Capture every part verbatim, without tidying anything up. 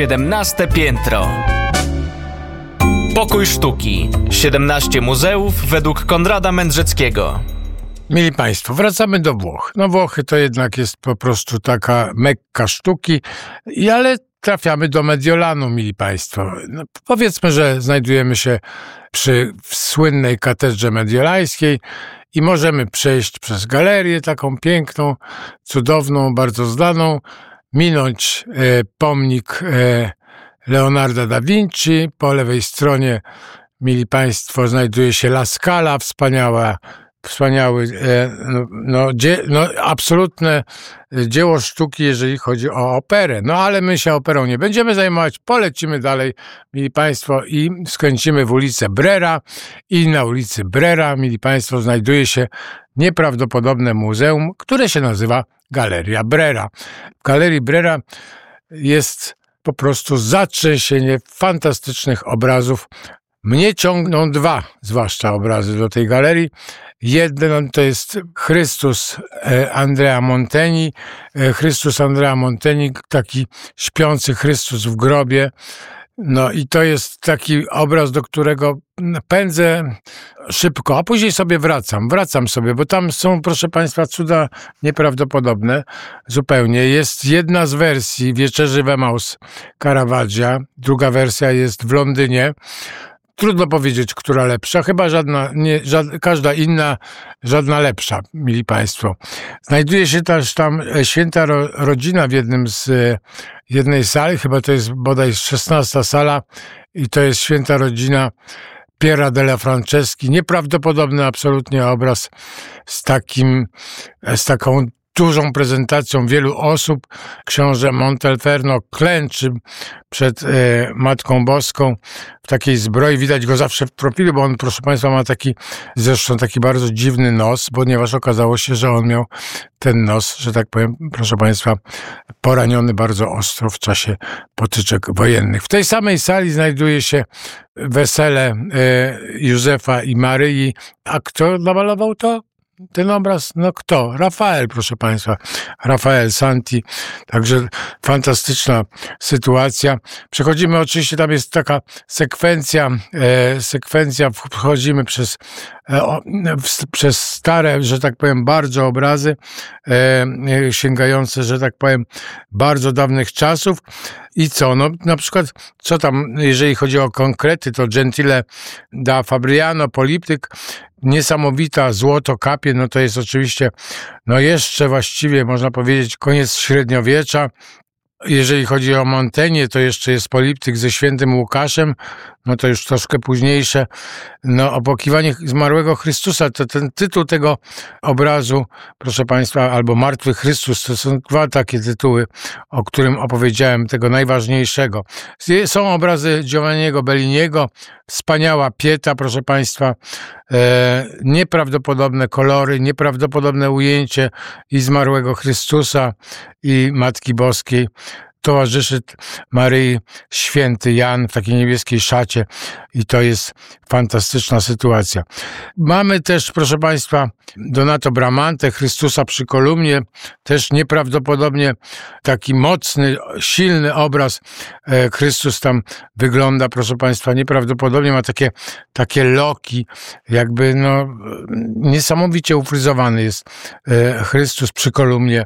siedemnaste piętro. Pokój sztuki. siedemnaście muzeów według Konrada Mędrzeckiego. Mili Państwo, wracamy do Włoch. No Włochy to jednak jest po prostu taka Mekka sztuki, i ale trafiamy do Mediolanu, mili Państwo. No, powiedzmy, że znajdujemy się przy słynnej katedrze mediolańskiej i możemy przejść przez galerię taką piękną, cudowną, bardzo znaną, minąć e, pomnik e, Leonarda da Vinci. Po lewej stronie, mili Państwo, znajduje się La Scala, wspaniała Wspaniały, no, no, dzie, no absolutne dzieło sztuki, jeżeli chodzi o operę. No ale my się operą nie będziemy zajmować, polecimy dalej, mili Państwo, i skręcimy w ulicę Brera i na ulicy Brera, mili Państwo, znajduje się nieprawdopodobne muzeum, które się nazywa Galeria Brera. W Galerii Brera jest po prostu zatrzęsienie fantastycznych obrazów. Mnie ciągną dwa, zwłaszcza obrazy do tej galerii. Jeden to jest Chrystus Andrea Monteni. Chrystus Andrea Monteni, taki śpiący Chrystus w grobie. No i to jest taki obraz, do którego pędzę szybko, a później sobie wracam. Wracam sobie, bo tam są, proszę Państwa, cuda nieprawdopodobne zupełnie. Jest jedna z wersji Wieczerzy w Emaus Caravaggia. Druga wersja jest w Londynie. Trudno powiedzieć, która lepsza, chyba żadna, nie, żadna, każda inna, żadna lepsza, mili Państwo. Znajduje się też tam święta ro, rodzina w jednym z jednej sali, chyba to jest bodaj szesnasta sala, i to jest święta rodzina Piera della Franceschi. Nieprawdopodobny absolutnie obraz z takim, z taką dużą prezentacją wielu osób. Książę Monteferno klęczy przed e, Matką Boską w takiej zbroi. Widać go zawsze w profilu, bo on, proszę Państwa, ma taki, zresztą taki bardzo dziwny nos, ponieważ okazało się, że on miał ten nos, że tak powiem, proszę Państwa, poraniony bardzo ostro w czasie potyczek wojennych. W tej samej sali znajduje się wesele e, Józefa i Maryi. A kto namalował to? Ten obraz, no kto? Rafael, proszę Państwa. Rafael Santi. Także fantastyczna sytuacja. Przechodzimy, oczywiście tam jest taka sekwencja, e, sekwencja, wchodzimy przez, e, o, w, przez stare, że tak powiem, bardzo obrazy, e, sięgające, że tak powiem, bardzo dawnych czasów. I co? No na przykład, co tam, jeżeli chodzi o konkrety, to Gentile da Fabriano, Poliptyk, niesamowita złoto kapie, no to jest oczywiście, no jeszcze właściwie można powiedzieć koniec średniowiecza. Jeżeli chodzi o Montenię, to jeszcze jest Poliptyk ze świętym Łukaszem, no to już troszkę późniejsze. No, Opłakiwanie zmarłego Chrystusa, to ten tytuł tego obrazu, proszę Państwa, albo Martwy Chrystus, to są dwa takie tytuły, o którym opowiedziałem, tego najważniejszego. Są obrazy Giovanniego Belliniego, wspaniała Pieta, proszę Państwa, e, nieprawdopodobne kolory, nieprawdopodobne ujęcie i zmarłego Chrystusa, i Matki Boskiej. Towarzyszy Maryi święty Jan w takiej niebieskiej szacie, i to jest fantastyczna sytuacja. Mamy też, proszę Państwa, Donato Bramante, Chrystusa przy kolumnie, też nieprawdopodobnie taki mocny, silny obraz. Chrystus tam wygląda, proszę Państwa, nieprawdopodobnie, ma takie, takie loki, jakby no niesamowicie ufryzowany jest Chrystus przy kolumnie,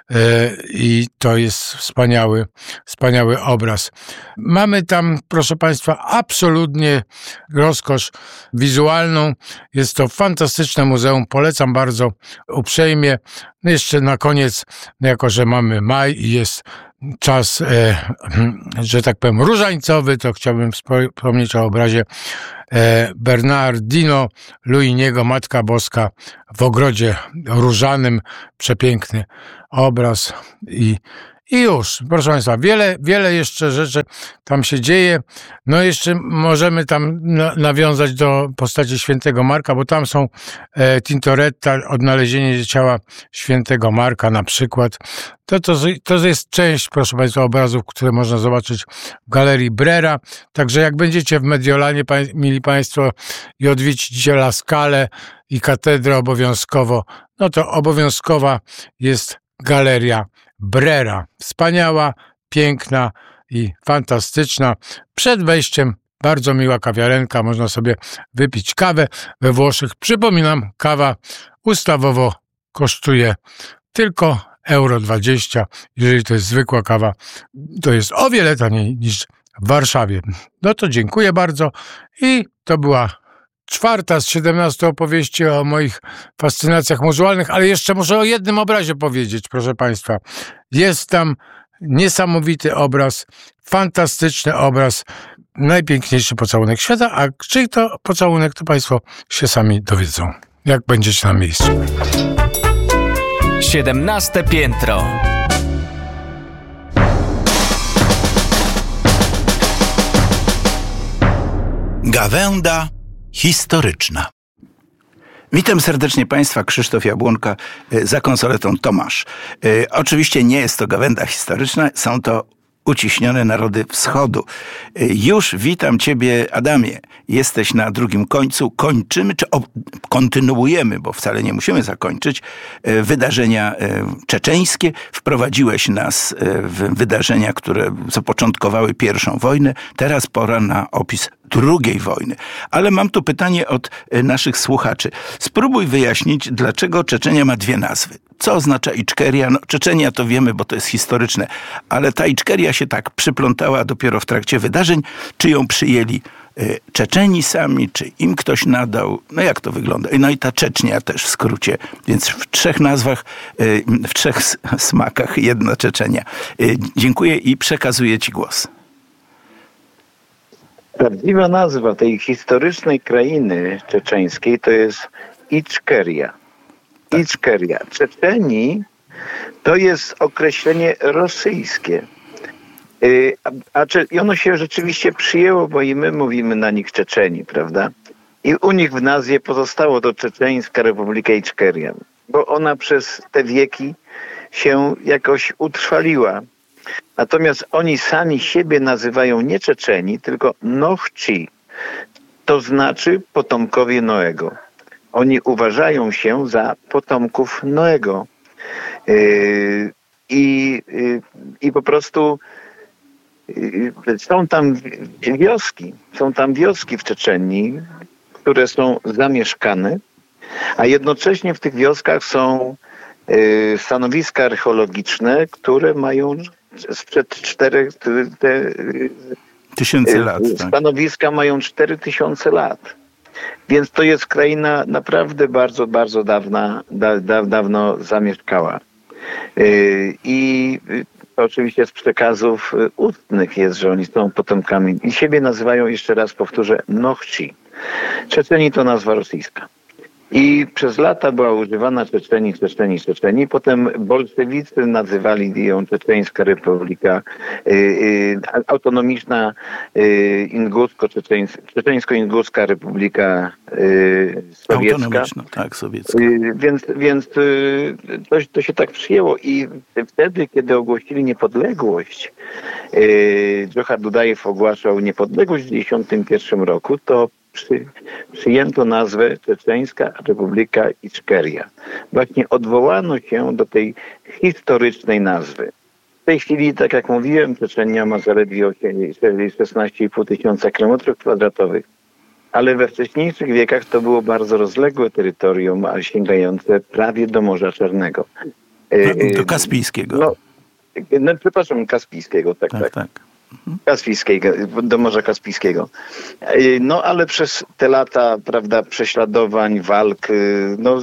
i to jest wspaniały, wspaniały obraz. Mamy tam, proszę Państwa, absolutnie rozkosz wizualną. Jest to fantastyczne muzeum, polecam bardzo uprzejmie. No jeszcze na koniec, jako że mamy maj i jest czas, e, że tak powiem, różańcowy, to chciałbym wspomnieć o obrazie e, Bernardino Luiniego, Matka Boska w ogrodzie różanym. Przepiękny obraz i I już, proszę Państwa, wiele, wiele jeszcze rzeczy tam się dzieje. No jeszcze możemy tam na, nawiązać do postaci świętego Marka, bo tam są e, Tintoretta, odnalezienie ciała świętego Marka na przykład. To, to, to jest część, proszę Państwa, obrazów, które można zobaczyć w Galerii Brera. Także jak będziecie w Mediolanie, pa, mili Państwo, i odwiedzicie La Scalę i katedrę obowiązkowo, no to obowiązkowa jest Galeria Brera. Wspaniała, piękna, i fantastyczna. Przed wejściem bardzo miła kawiarenka, można sobie wypić kawę we Włoszech. Przypominam, kawa ustawowo kosztuje tylko euro dwadzieścia. Jeżeli to jest zwykła kawa, to jest o wiele taniej niż w Warszawie. No to dziękuję bardzo i to była czwarta z siedemnastu opowieści o moich fascynacjach muzułmalnych, ale jeszcze muszę o jednym obrazie powiedzieć, proszę Państwa. Jest tam niesamowity obraz, fantastyczny obraz, najpiękniejszy pocałunek świata, a czyj to pocałunek, to Państwo się sami dowiedzą, jak będziecie na miejscu. siedemnaste piętro. Gawęda historyczna. Witam serdecznie Państwa, Krzysztof Jabłonka, za konsoletą Tomasz. E, oczywiście nie jest to gawęda historyczna, są to uciśnione narody wschodu. E, już witam Ciebie, Adamie. Jesteś na drugim końcu. Kończymy, czy o, kontynuujemy, bo wcale nie musimy zakończyć, e, wydarzenia e, czeczeńskie. Wprowadziłeś nas e, w wydarzenia, które zapoczątkowały pierwszą wojnę. Teraz pora na opis drugiej wojny. Ale mam tu pytanie od naszych słuchaczy. Spróbuj wyjaśnić, dlaczego Czeczenia ma dwie nazwy. Co oznacza Iczkeria? No, Czeczenia to wiemy, bo to jest historyczne, ale ta Iczkeria się tak przyplątała dopiero w trakcie wydarzeń. Czy ją przyjęli y, Czeczeni sami, czy im ktoś nadał? No jak to wygląda? No i ta Czecznia też w skrócie. Więc w trzech nazwach, y, w trzech smakach jedna Czeczenia. Y, dziękuję i przekazuję Ci głos. Prawdziwa nazwa tej historycznej krainy czeczeńskiej to jest Iczkeria. Iczkeria. Czeczeni to jest określenie rosyjskie. A, a, I ono się rzeczywiście przyjęło, bo i my mówimy na nich Czeczeni, prawda? I u nich w nazwie pozostało to Czeczeńska Republika Iczkeria, bo ona przez te wieki się jakoś utrwaliła. Natomiast oni sami siebie nazywają nie Czeczeni, tylko Nohci. To znaczy potomkowie Noego. Oni uważają się za potomków Noego. Yy, i, yy, I po prostu yy, są tam wioski, są tam wioski w Czeczenii, które są zamieszkane, a jednocześnie w tych wioskach są yy, stanowiska archeologiczne, które mają sprzed czterech te, te, tysięcy lat. Stanowiska tak. Mają cztery tysiące lat. Więc to jest kraina naprawdę bardzo, bardzo dawna, da, da, dawno zamieszkała. Yy, I to oczywiście z przekazów ustnych jest, że oni są potomkami. I siebie nazywają, jeszcze raz powtórzę, Nohci. Czeczeni to nazwa rosyjska. I przez lata była używana Czeczeni, Czeczeni, Czeczeni. Potem bolszewicy nazywali ją Czeczeńska Republika, yy, yy, autonomiczna yy, Ingusko-Czeczeńska, Czeczeńsko-Inguska Republika yy, Sowiecka. Autonomiczna, tak, sowiecka. Yy, więc więc yy, to, to się tak przyjęło i wtedy, kiedy ogłosili niepodległość, yy, Dżochar Dudajew ogłaszał niepodległość w tysiąc dziewięćset dziewięćdziesiątym pierwszym roku, to Przy, przyjęto nazwę Czeczeńska Republika Iczkeria. Właśnie odwołano się do tej historycznej nazwy. W tej chwili, tak jak mówiłem, Czeczenia ma zaledwie szesnaście i pół tysiąca kilometrów kwadratowych, ale we wcześniejszych wiekach to było bardzo rozległe terytorium, a sięgające prawie do Morza Czarnego. No, do Kaspijskiego. No, no, przepraszam, Kaspijskiego, tak, tak. tak. tak. Kaspijskiego, do Morza Kaspijskiego. No ale przez te lata, prawda, prześladowań, walk, no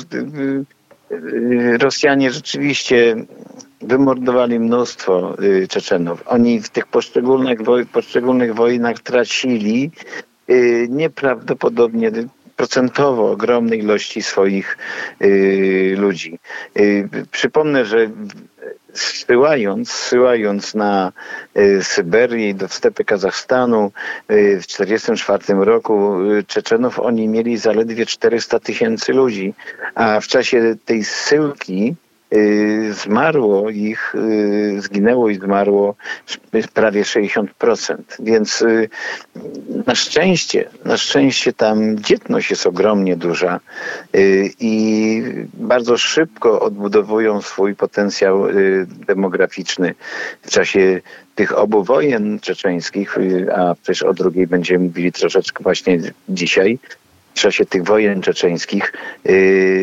Rosjanie rzeczywiście wymordowali mnóstwo Czeczenów. Oni w tych poszczególnych, woj- poszczególnych wojnach tracili nieprawdopodobnie procentowo ogromnej ilości swoich ludzi. Przypomnę, że Zsyłając, zsyłając na y, Syberię i do stepy Kazachstanu y, w tysiąc dziewięćset czterdziestym czwartym roku y, Czeczenów oni mieli zaledwie czterysta tysięcy ludzi, a w czasie tej zsyłki y, zmarło ich, y, zginęło i zmarło prawie sześćdziesiąt procent. Więc y, na szczęście, na szczęście tam dzietność jest ogromnie duża y, i bardzo szybko odbudowują swój potencjał y, demograficzny w czasie tych obu wojen czeczeńskich, y, a przecież o drugiej będziemy mówili troszeczkę właśnie dzisiaj. W czasie tych wojen czeczeńskich yy,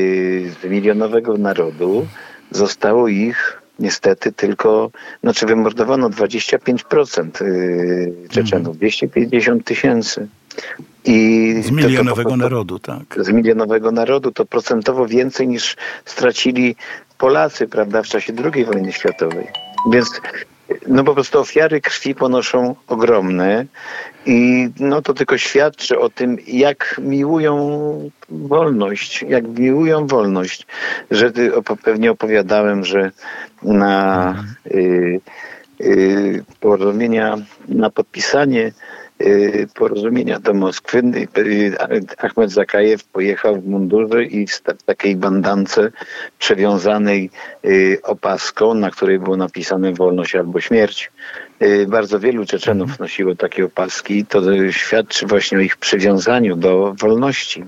z milionowego narodu zostało ich niestety tylko, znaczy wymordowano dwadzieścia pięć procent yy, Czeczenów, dwieście pięćdziesiąt tysięcy. I z milionowego to, to, to, narodu, tak. Z milionowego narodu to procentowo więcej niż stracili Polacy, prawda, w czasie drugiej wojny światowej. Więc no po prostu ofiary krwi ponoszą ogromne i no to tylko świadczy o tym, jak miłują wolność, jak miłują wolność, że pewnie opowiadałem, że na y, y, porozumienia, na podpisanie y, porozumienia do Moskwy y, Achmed Zakajew pojechał w mundurze i w takiej bandance przewiązanej y, opaską, na której było napisane wolność albo śmierć. Y, bardzo wielu Czeczenów nosiło takie opaski. To świadczy właśnie o ich przywiązaniu do wolności.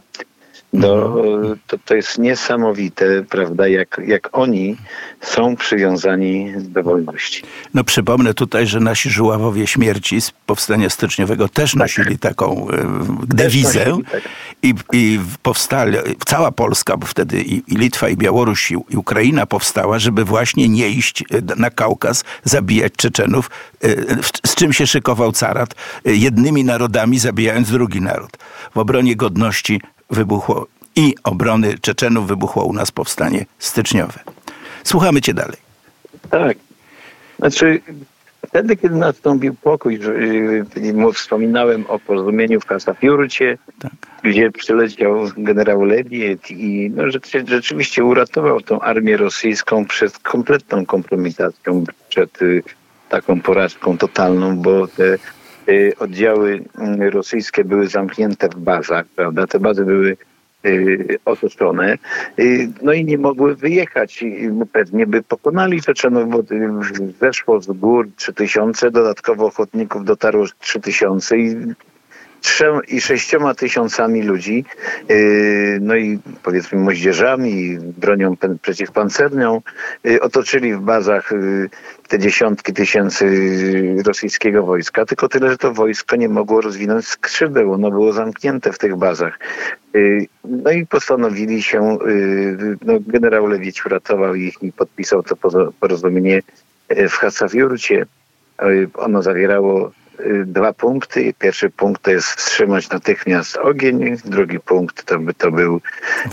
Do, to, to jest niesamowite, prawda, jak, jak oni są przywiązani do wolności. No przypomnę tutaj, że nasi żuławowie śmierci z powstania styczniowego też nosili tak. taką e, dewizę nosili, tak. i, i powstali, cała Polska, bo wtedy i, i Litwa, i Białoruś, i, i Ukraina powstała, żeby właśnie nie iść na Kaukaz, zabijać Czeczenów, e, z czym się szykował carat, e, jednymi narodami zabijając drugi naród. W obronie godności wybuchło i obrony Czeczenów wybuchło u nas powstanie styczniowe. Słuchamy cię dalej. Tak. Znaczy, wtedy, kiedy nastąpił pokój, yy, wspominałem o porozumieniu w Chasapiurcie, tak. gdzie przyleciał generał Lewiet i no, rzeczywiście uratował tą armię rosyjską przed kompletną kompromitacją, przed y, taką porażką totalną, bo te y, oddziały y, rosyjskie były zamknięte w bazach, prawda? Te bazy były y, otoczone, y, no i nie mogły wyjechać. I pewnie by pokonali Czeczenów, bo y, zeszło z gór trzy tysiące, dodatkowo ochotników dotarło trzy tysiące i trzem i sześcioma tysiącami ludzi, yy, no i powiedzmy moździerzami, bronią pen, przeciwpancerną, yy, otoczyli w bazach yy, te dziesiątki tysięcy rosyjskiego wojska, tylko tyle, że to wojsko nie mogło rozwinąć skrzydeł, ono było zamknięte w tych bazach. Yy, no i postanowili się, yy, no generał Lewić uratował ich i podpisał to porozumienie w Chasapiurcie. Yy, ono zawierało dwa punkty. Pierwszy punkt to jest wstrzymać natychmiast ogień. Drugi punkt to, by, to był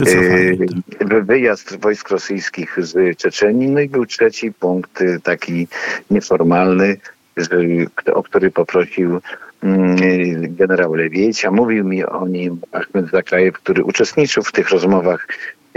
e, wyjazd wojsk rosyjskich z Czeczenii. No i był trzeci punkt taki nieformalny, o który poprosił generał Lewieć, a mówił mi o nim Achmed Zakajew, który uczestniczył w tych rozmowach.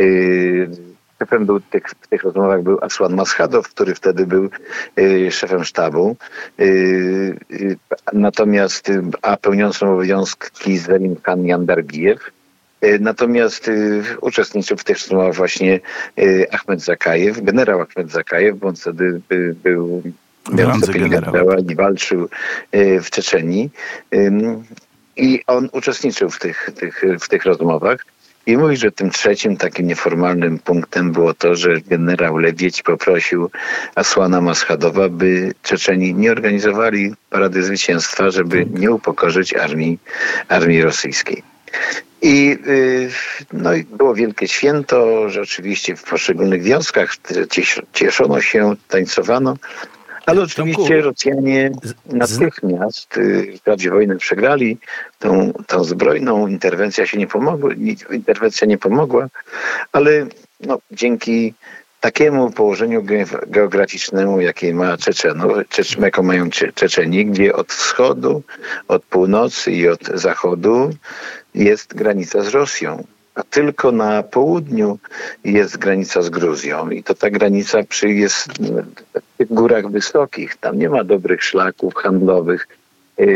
Szefem był tych, w tych rozmowach był Aslan Maschadow, który wtedy był y, szefem sztabu. Y, y, natomiast, y, a pełniącym obowiązki Zelim Khan Jandarbijew. Y, natomiast y, uczestniczył w tych rozmowach właśnie y, Achmed Zakajew, generał Achmed Zakajew, bo on wtedy y, był miał stopień generała i walczył y, w Czeczenii. Y, I on uczestniczył w tych, tych, w tych rozmowach. I mówi, że tym trzecim takim nieformalnym punktem było to, że generał Lewieć poprosił Aslana Maschadowa, by Czeczeni nie organizowali parady zwycięstwa, żeby nie upokorzyć armii, armii rosyjskiej. I no, było wielkie święto, że oczywiście w poszczególnych wioskach cieszono się, tańcowano, ale oczywiście Rosjanie natychmiast, wprawdzie wojnę przegrali, tą, tą zbrojną interwencja się nie pomogła, interwencja nie pomogła, ale no, dzięki takiemu położeniu geograficznemu, jakie ma Czeczenów, jaką mają Czeczeni, gdzie od wschodu, od północy i od zachodu jest granica z Rosją. A tylko na południu jest granica z Gruzją i to ta granica przy jest w tych górach wysokich. Tam nie ma dobrych szlaków handlowych.